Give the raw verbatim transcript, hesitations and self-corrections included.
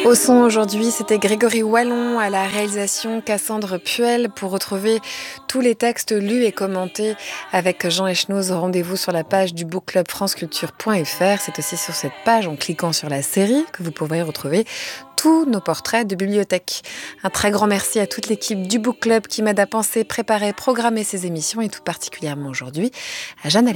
Au son aujourd'hui, c'était Grégory Wallon, à la réalisation Cassandre Puel. Pour retrouver tous les textes lus et commentés avec Jean Echenoz, rendez-vous sur la page du book club franceculture point f r. C'est aussi sur cette page, en cliquant sur la série, que vous pourrez retrouver tous nos portraits de bibliothèque. Un très grand merci à toute l'équipe du Book Club qui m'aide à penser, préparer, programmer ces émissions et tout particulièrement aujourd'hui à Jeanne